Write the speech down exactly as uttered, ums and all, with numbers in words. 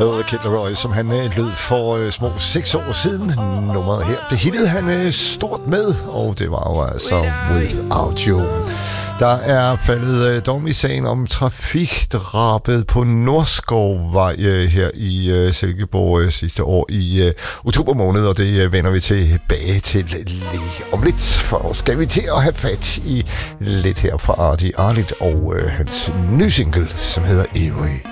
Med Kid Laroi, som han øh, lød for øh, små seks år siden. Nummeret her, det hittede han øh, stort med, og det var jo altså Without You. Der er faldet øh, dom i sagen om trafikdrabet på Nordskovvej øh, her i øh, Silkeborg øh, sidste år i øh, oktober måned, og det øh, vender vi tilbage til lige om lidt, for nu skal vi til at have fat i lidt her fra Artie Arlit og øh, hans nye single, som hedder Every